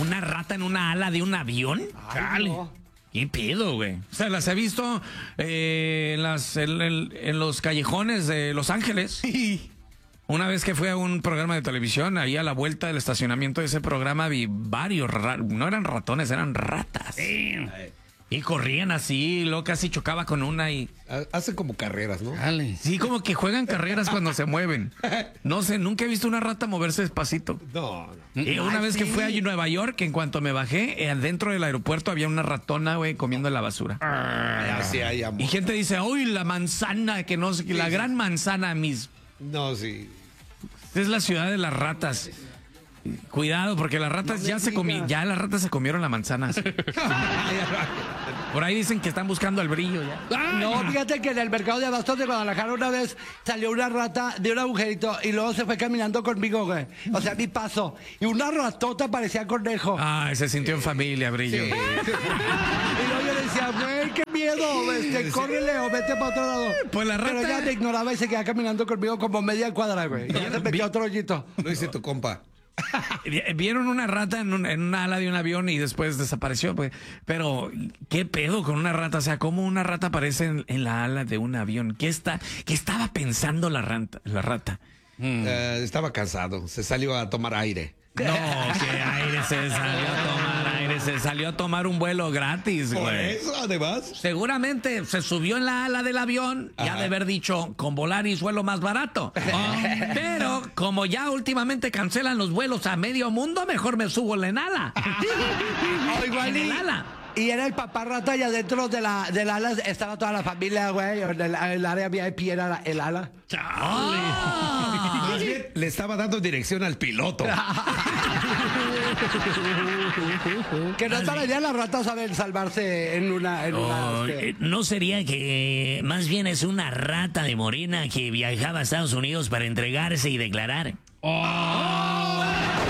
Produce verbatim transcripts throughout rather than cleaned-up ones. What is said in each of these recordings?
una rata en una ala de un avión? Ay, no. ¿Qué pedo, güey? O sea, las he visto eh, en, las, en, en, en los callejones de Los Ángeles. Una vez que fui a un programa de televisión, ahí a la vuelta del estacionamiento de ese programa vi varios, no eran ratones, eran ratas. Damn. Y corrían así, luego casi chocaba con una y... Hacen como carreras, ¿no? Dale. Sí, como que juegan carreras cuando se mueven. No sé, nunca he visto una rata moverse despacito. No, no. Y una Ay, vez sí. que fui a Nueva York, en cuanto me bajé, eh, dentro del aeropuerto había una ratona, güey, comiendo la basura. Ah, así hay amor. Y gente dice, uy, la manzana, que no sé, sí, la sí. gran manzana, mis... No, sí. Es la ciudad de las ratas. Cuidado, porque las ratas no ya se comi ya las ratas se comieron la manzana. Por ahí dicen que están buscando el brillo ya. No, fíjate que en el mercado de abastos de Guadalajara una vez salió una rata de un agujerito y luego se fue caminando conmigo, güey. O sea, mi paso. Y una ratota parecía conejo. Ah, se sintió en familia, brillo. Sí. Y luego yo le decía, güey, qué miedo, este, córrele o vete para otro lado. Pues la rata... Pero ella me ignoraba y se quedaba caminando conmigo como media cuadra, güey. Y ya se metió otro hoyito. Lo hice tu compa. Vieron una rata en, un, en una ala de un avión y después desapareció, pues. Pero, ¿qué pedo con una rata? O sea, ¿cómo una rata aparece en, en la ala de un avión? ¿Qué está, qué estaba pensando la rata? La rata? Mm. Uh, estaba cansado, se salió a tomar aire. No, que aire se salió a tomar aire, se salió a tomar un vuelo gratis, güey. Por eso, además. Seguramente se subió en la ala del avión y ha de haber dicho, con Volaris vuelo más barato. Oh, pero como ya últimamente cancelan los vuelos a medio mundo, mejor me subo en la ala. Oh, igual en el ala. Y era el papá rata y adentro de la, del ala estaba toda la familia, güey. En el, el área V I P era la, el ala. ¡Oh! Más bien, le estaba dando dirección al piloto. Que no es para allá las ratas saben salvarse en una... En oh, una este... ¿No sería que más bien es una rata de morena que viajaba a Estados Unidos para entregarse y declarar? ¡Oh!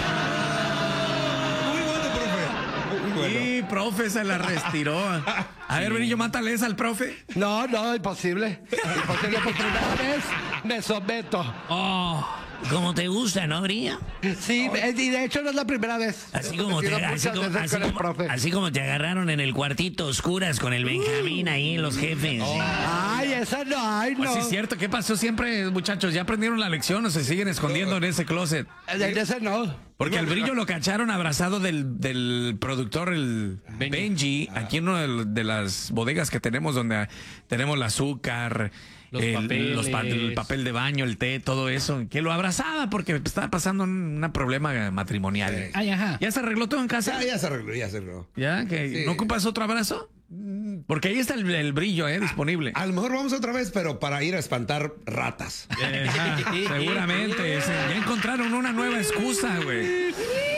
Sí, profe, se la retiró. A ver, Brillo, mátale esa al profe. No, no, imposible. Imposible, por primera vez me someto. Oh, como te gusta, ¿no, Brillo? Sí, y de hecho no es la primera vez. Así como, te, así, como, así, como, así como te agarraron en el cuartito oscuras con el Benjamín ahí, los jefes. Oh. Ay, esa no, ay, no. Pues sí, es cierto. ¿Qué pasó siempre, muchachos? ¿Ya aprendieron la lección o se siguen escondiendo en ese closet? En ese no. Porque al Brillo lo cacharon abrazado del, del productor, el Benji, Benji aquí en una de las bodegas que tenemos donde tenemos el azúcar, los el, los pa el papel de baño, el té, todo eso, que lo abrazaba porque estaba pasando un, un problema matrimonial. Sí. Ay, ajá. ¿Ya se arregló todo en casa? Ya, ya se arregló, ya se arregló. ¿Ya? ¿Que sí. ¿No ocupas otro abrazo? Porque ahí está el, el Brillo, ¿eh? Disponible. A, a lo mejor vamos otra vez, pero para ir a espantar ratas. Eh, ajá, seguramente. Ya encontraron una nueva excusa, güey.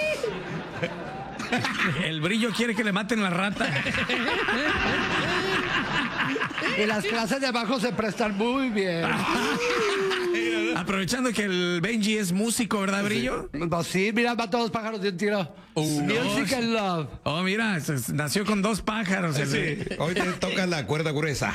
El Brillo quiere que le maten la rata. Y las clases de abajo se prestan muy bien. Aprovechando que el Benji es músico, ¿verdad, Brillo? Sí, pues sí, mira, va todos los pájaros de un tiro. Uh, Music and love. Oh, mira, nació con dos pájaros. Sí. El... Hoy te toca la cuerda gruesa.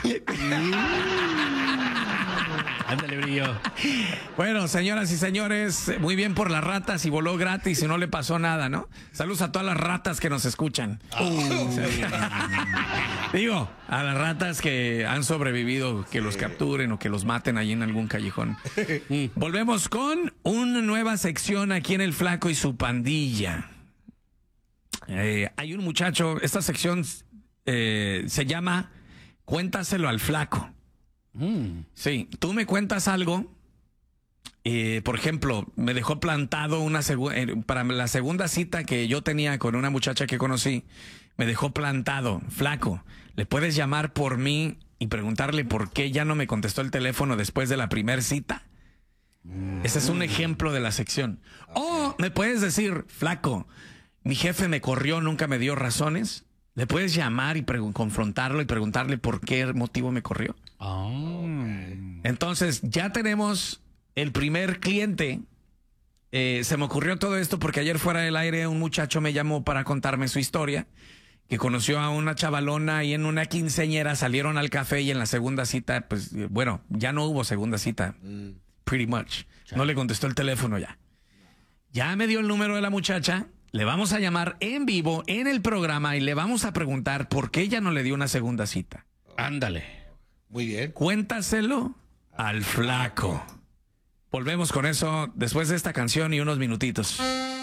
Ándale, Brillo. Bueno, señoras y señores, muy bien por las ratas y voló gratis y no le pasó nada, ¿no? Saludos a todas las ratas que nos escuchan. Uh. Digo, a las ratas que han sobrevivido, que los capturen o que los maten allí en algún callejón. Volvemos con una nueva sección aquí en El Flaco y su pandilla. Eh, hay un muchacho, esta sección eh, se llama Cuéntaselo al Flaco. Mm. Sí, tú me cuentas algo, eh, por ejemplo, me dejó plantado una eh, para la segunda cita que yo tenía con una muchacha que conocí, me dejó plantado, Flaco, le puedes llamar por mí y preguntarle por qué ya no me contestó el teléfono después de la primera cita. Mm. Ese es un ejemplo de la sección. Okay. O me puedes decir, Flaco, mi jefe me corrió, nunca me dio razones. ¿Le puedes llamar y confrontarlo y preguntarle por qué motivo me corrió? Oh. Entonces, ya tenemos el primer cliente. Eh, se me ocurrió todo esto porque ayer fuera del aire un muchacho me llamó para contarme su historia, que conoció a una chavalona y en una quinceañera salieron al café y en la segunda cita, pues, bueno, ya no hubo segunda cita. Mm. Pretty much. No le contestó el teléfono ya. Ya me dio el número de la muchacha. Le vamos a llamar en vivo en el programa y le vamos a preguntar por qué ella no le dio una segunda cita. Ándale. Muy bien. Cuéntaselo al flaco. Volvemos con eso después de esta canción y unos minutitos.